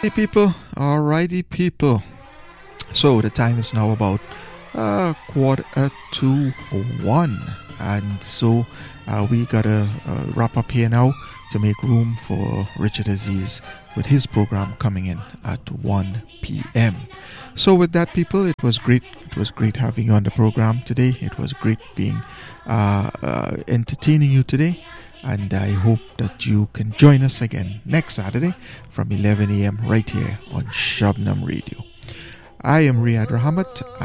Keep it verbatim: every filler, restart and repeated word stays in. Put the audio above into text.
Hey people, alrighty people. So the time is now about uh, quarter to one, and so uh, we gotta uh, wrap up here now to make room for Richard Aziz with his program coming in at one p.m. So with that, people, it was great. It was great having you on the program today. It was great being uh, uh, entertaining you today. And I hope that you can join us again next Saturday from eleven a.m. right here on Shabnam Radio. I am Riyad Rahamat.